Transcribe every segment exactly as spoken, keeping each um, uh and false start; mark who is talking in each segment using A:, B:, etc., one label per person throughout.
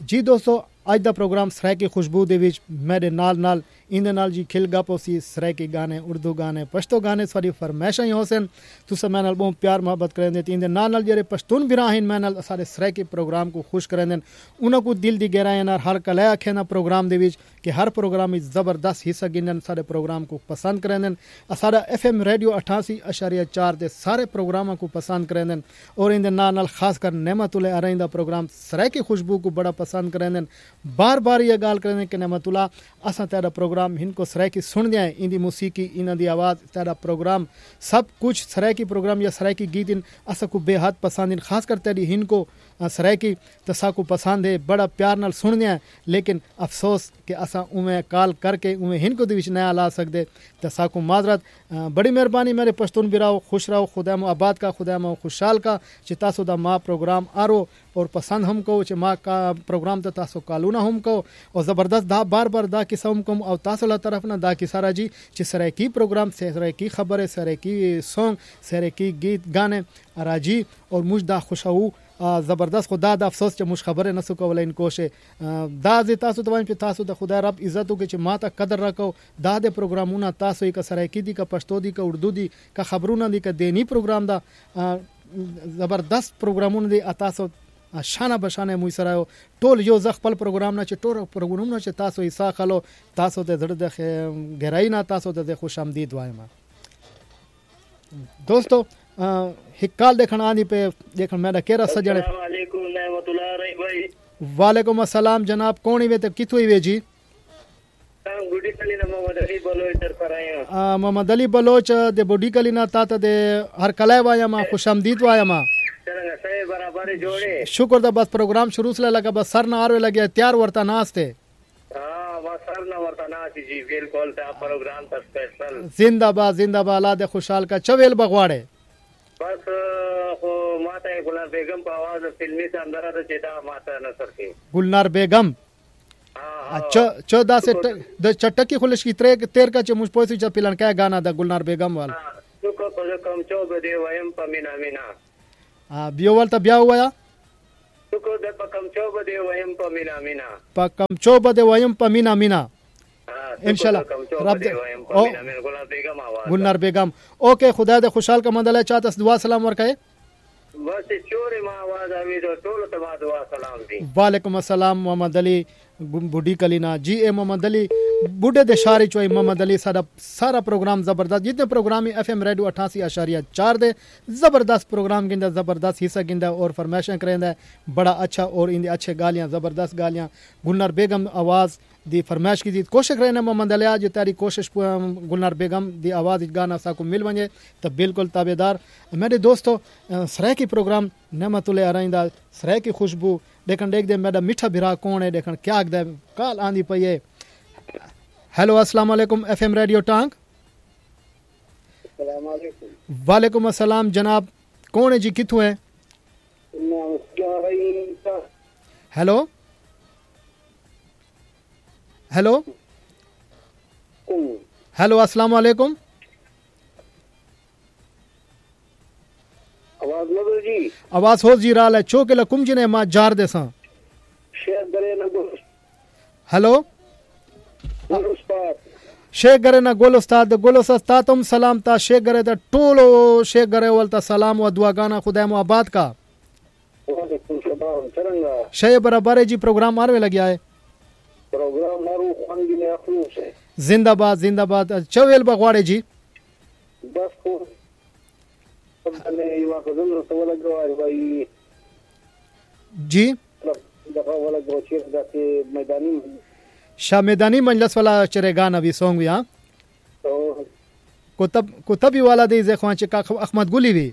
A: जी दोस्तों, ਅੱਜ ਦਾ ਪ੍ਰੋਗਰਾਮ ਸਰਾਇਕੀ ਖੁਸ਼ਬੂ ਦੇ ਵਿੱਚ ਮੇਰੇ ਨਾਲ ਨਾਲ ਇਹਦੇ ਨਾਲ ਜੀ ਖਿਲ ਗੱਪ ਸੀ ਸਰਾਇਕੀ ਗਾਣੇ, ਉਰਦੂ ਗਾਣੇ, ਪਸ਼ਤੋ ਗਾਣੇ ਸਾਡੀ ਫਰਮਾਇਸ਼ਾਂ ਹੀ ਹੋਸਨ ਤੁਸੀਂ ਮੇਰੇ ਨਾਲ ਬਹੁਤ ਪਿਆਰ ਮੁਹੱਬਤ ਕਰਦੇ ਤੇ ਇਹਦੇ ਨਾਲ ਨਾਲ ਜਿਹੜੇ ਪਸ਼ਤੂਨ ਵੀਰਾਂ ਹਨ ਮੇਰੇ ਨਾਲ ਸਾਰੇ ਸਰਾਇਕੀ ਪ੍ਰੋਗਰਾਮ को खुश ਕਰਦੇ ਨੇ ਉਹਨਾਂ को ਦਿਲ ਦੀ ਗਹਿਰਾਈਆਂ ਨਾਲ ਹਰ ਕਲਾ ਆਖੇ ਨਾ ਪ੍ਰੋਗਰਾਮ ਦੇ ਵਿੱਚ ਕਿ ਹਰ ਪ੍ਰੋਗਰਾਮ ਵਿੱਚ ਜ਼ਬਰਦਸਤ ਹਿੱਸਾ ਗਿਣਨ ਸਾਡੇ ਪ੍ਰੋਗਰਾਮ को ਪਸੰਦ ਕਰਦੇ ਨੇ ਸਾਡਾ ਐਫ ਐਮ ਰੇਡੀਓ ਅਠਾਸੀ ਅਸ਼ਾਰੀਆ ਚਾਰ ਦੇ ਸਾਰੇ ਪ੍ਰੋਗਰਾਮਾਂ को ਪਸੰਦ ਕਰਦੇ ਨੇ ਔਰ ਇਹਦੇ ਨਾਲ ਨਾਲ ਖਾਸ ਕਰ ਨਿਮਤੁਲ ਅਰਈਨ ਦਾ ਪ੍ਰੋਗਰਾਮ ਸਰਾਇਕੀ ਖੁਸ਼ਬੂ को बड़ा पसंद ਕਰਦੇ ਨੇ बार बार ये गाल करें कि नेमतुल्ला असा तेरा प्रोग्राम इनको सरायकी सुन दिया इंदी मौसीकी इना दी आवाज़ तेरा प्रोग्राम सब कुछ सरायकी प्रोग्राम या सरायकी गीत इन असा को बेहद पसंद इन खास कर तेरी इनको सरायकी तसा को पसंद है बड़ा प्यार नाल सुन दिया लेकिन अफसोस कि असा उमें काल करके उमें इनको दी विच नया ला सकते तसा को माजरत बड़ी मेहरबानी मेरे पश्तून भी रहो खुश रहो खुदा मो आबाद का खुदा मो खुशहाल का चितासो दा माँ प्रोग्राम आरो और पसंद हमको चे माँ का प्रोग्राम तो तासो कालूना हमको और ज़बरदस्त दा बार बार दा किसा हमको और तासो ला तरफ ना दा किसारा जी चे सरायकी प्रोग्राम से सरायकी खबर है सरायकी सॉन्ग सरायकी गीत गाने अराजी और मुझ दा खुशाऊ ज़बरदस्त खुदा दा अफसोस चे मुझ खबर न सको वाला इनको से दा जे तासो तवान पे तासो दा खुदा रब इज्जत के चे माता कदर रखो दा दे प्रोग्रामुना तासो का सरायकी दी का पश्तो दी का उर्दू दी का खबरूना दी का देनी प्रोग्राम दा ज़बरदस्त प्रोग्रामुना दी तासो शाना बशाने मुई सरायो टोल यो ज़खपल प्रोग्राम ना चे टोल प्रोग्राम ना चे तासो ईसा खलो तासो दे जड़ दे गहराई ना तासो दे खुश आमदीद वायमा दोस्तों हिक्काल देखण आनी पे देखण मेरा केरा सजणे
B: अस्सलाम वालेकुम नेमतुल्लाह रही भाई
A: वालेकुम अस्सलाम जनाब कौन ही वे ते किथु ही वे जी
B: गुडी कलीना मोहम्मद अली बलोच तर करायो
A: आ मोहम्मद अली बलोच दे बॉडी कलीना तात दे हर कलाय वाया मा खुशामदीद वाया मा
B: चलंगा सही बराबर जोड़े
A: शुक्र दा बस प्रोग्राम शुरू से लगा बस सर ना आरवे लगे तैयार वर्ता नास्ते
B: हां बस सर ना वर्ता ना जी बिल्कुल ता प्रोग्राम पर स्पेशल
A: जिंदाबाद जिंदाबाद अल्लाह दे खुशहाल का चवेल बगवाड़े बस
B: हो माता गुलनार बेगम का आवाज फिल्मी से अंदर तो चेता माता नसर के
A: गुलनार बेगम अच्छा चौदह से द चटकी खुलश की त्रे तेर का च मुझ पोसी च पिलन क्या गाना दा गुलनार बेगम वाला
B: सुको को कम चौबे दे वयम पमिना मिना
A: आ बियो वाल त ब्या हुआ या
B: सुको दे पकम चौबे दे वयम पमिना मिना
A: पकम चौबे दे वयम पमिना मिना इंशाल्लाह रब दे गुलनार बेगम ओके खुदा दे खुशहाल का मंदला चाहत दुआ सलाम वर कहे
B: बस चोरे मा आवाज आवी तो टोल तबा दुआ सलाम दी
A: वालेकुम अस्सलाम मोहम्मद अली बूढ़ी कलीना जी ए मोहम्मद अली बूढ़े दे शारी चोई मोहम्मद अली सारा सारा प्रोग्राम जबरदस्त जितने प्रोग्राम एफ एम रेडियो अठासी अशारिया चार दे जबरदस्त प्रोग्राम गिंदा जबरदस्त हिस्सा गिंदा और फरमाइशें करेंदा बड़ा अच्छा और इन अच्छे गालियां जबरदस्त गालियां गुलनार बेगम आवाज़ दी फरमाइश की दी कोशिश रहना मोहम्मद अली आज तारी कोशिश गुलनार बेगम दी आवाज़ गाना सा को मिल वने तो बिल्कुल ताबेदार मेरे दोस्तों सरायकी प्रोग्राम नेमतुल अरईन दा सरायकी खुशबू देखन देख दे मेरा मीठा बिरा कौन है देखन क्या आखदा काल आंदी पई है हेलो अस्सलाम वालेकुम एफ एम रेडियो टांग
B: अस्सलाम वालेकुम
A: वालेकुम अस्सलाम जनाब कौन है जी किथों है हेलो हेलो हेलो अस्सलाम वालेकुम
B: आवाज लो जी
A: आवाज हो जी राल है चौके लकुम जी ने मा जार देसा
B: शेख गरे ना गोल
A: हेलो
B: गोल उस्ताद
A: शेख गरे ना गोल उस्ताद गोल उस्ताद तुम सलाम ता शेख गरे दा टोलो शेख गरे वलता सलाम व दुआ गाना खुदा मो आबाद का
B: वालेकुम सलाम चरंगा
A: शे बराबर जी प्रोग्राम आरवे लग गया है
B: प्रोग्राम मारू खान की ने अखलूस है
A: जिंदाबाद जिंदाबाद चवेल बगवाड़े जी
B: बस को ने युवा को जरूर तो वाला गवार भाई
A: जी
B: दफा वाला गोचर जाके मैदानी
A: शाह मैदानी मंजलस वाला चरेगा नबी सॉन्ग यहां
B: तो
A: कुतब कुतबी वाला दे जे ख्वांच का अहमद गुली भी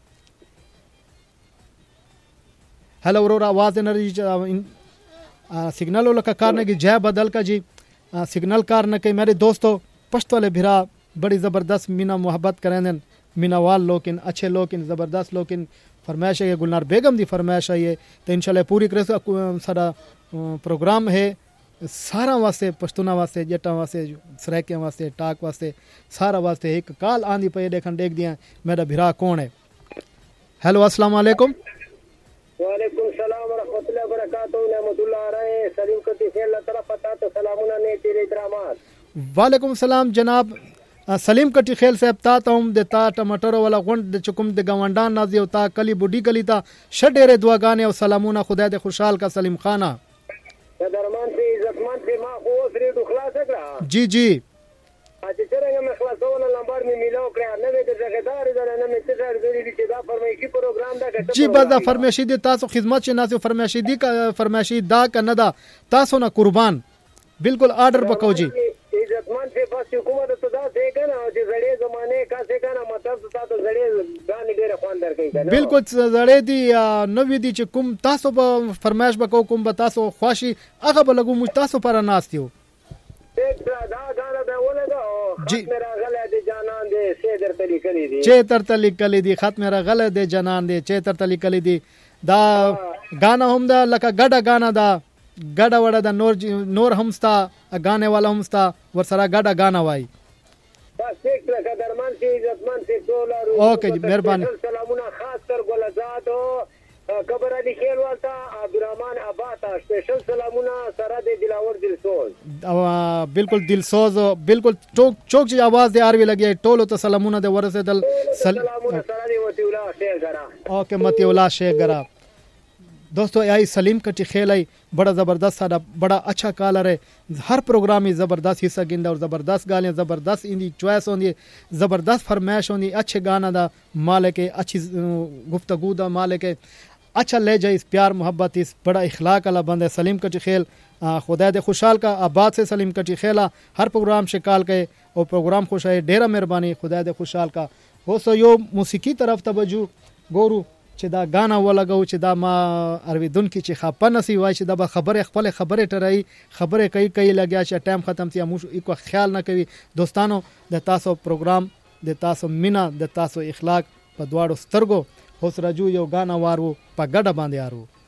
A: हेलो और आवाज एनर्जी सिग्नल वाला का कारण की जय बदल का जी सिग्नल कारण के मेरे दोस्तों पश्तो वाले भिरा बड़ी ज़बरदस्त मीना मोहब्बत करें मीनावाल लोग इन अच्छे लोग इन ज़बरदस्त लोग इन फरमाइश है गुलनार बेगम दी फरमाइश है तो इंशाल्लाह पूरी करे सारा प्रोग्राम है सारा वास्ते पश्तूना वास्ते जटा वास्ते सरायके वास्ते टाक वास्ते सारा वास्ते एक काल आंदी पे देखन देख दिया मेरा भिरा कौन है हेलो अस्सलाम वालेकुम
B: وعلیکم السلام ورحمۃ اللہ وبرکاتہ نعمت الله رائے سلیم کتی خیر اللہ طرف پتا تو سلامونه نه تیرې احترامات
A: وعلیکم السلام جناب سلیم کټی خیل صاحب تا ته هم د تا ټماټر ولا غونډ د چکم د ګوندان نازي او تا کلی بوډی کلی تا شډېره دعاګانې او سلامونه خدای دې خوشحال کا سلیم خانه
B: درمان ته عزتمن ته ما خو سری د خلاص کړه
A: جی جی
B: چې څنګه مې خلاصول نمبر مې میلاو کړ نه مې د ځګدار ده نه مې څه درې چې دا فرمایشي پروګرام دا
A: جی بس دا فرمایشي دي تاسو خدمت چې ناسو فرمایشي دي فرمایشي دا کنه دا تاسو نه قربان بالکل آرډر وکاو جی
B: عزتمن ته بس حکومت ته دا څه کنه چې زړې زمانه کا څه کنه مطلب تاسو زړې ځان ډېر خوان درکې کنه
A: بالکل زړې دي نو دي چې کوم تاسو به فرمایش وکاو کوم به تاسو خواشي هغه به لګو مو تاسو پر ناستیو
B: دا غانا به ولګو
A: جی
B: میرا غله دي جانان دي چې درته لیکلي دي
A: چې ترته لیکلي دي خط میرا غله دي جانان دي چې ترته لیکلي دي دا غانا هم دا لکه ګډه غانا دا ګډه وړه دا نور نور همستا غانه والا همستا ورسره ګډه غانا وای
B: بس یک لکه درمان سي عزتمن سي ډالر
A: اوکے جی مهرباني
B: سلامونه خاص کر ګلزاد خبر علي خیل والتا عبدالرحمن اباتا سپیشل سلامونه سره د دلاور دلسوز
A: او بالکل دلسوز بالکل چوک چوک چې आवाज دی اروي لګي ټولو ته سلامونه د ورسېدل
B: سلامونه سره دی وتی الله شیخ غرا
A: اوکے متی الله شیخ غرا دوستو یای سلیم کٹی کھیلائی بڑا زبردست ساڈا بڑا اچھا کالر ہے ہر پروگرام میں زبردست حصہ گندا اور زبردست گالیاں زبردست اندی چوائس ہوندی زبردست فرمائش ہوندی اچھے گانا دا مالک ہے اچھی گفتگو دا مالک ہے اچھا لے جائے اس پیار محبت اس بڑا اخلاق والا بند ہے سلیم کٹی کھیل خدا دے خوشحال کا آباد سے سلیم کٹی کھیلا ہر پروگرام شکال کے اور پروگرام خوش ہے ډیره مهرباني خدا دے خوشحال کا هو سو یو موسیقی طرف توجه ګورو چې دا غانا ولګو چې دا ما ارویدون کې چې خپنه سی وای چې دا به خبره خپل خبره ټرای خبره کوي کوي لګیا چې ټایم ختم سی موږ یو خیال نه کوي دوستانو د تاسو پروگرام د تاسو مینا د تاسو اخلاق په دواړو سترګو هوس راجو یو غانا وارو په ګډه باندې یارو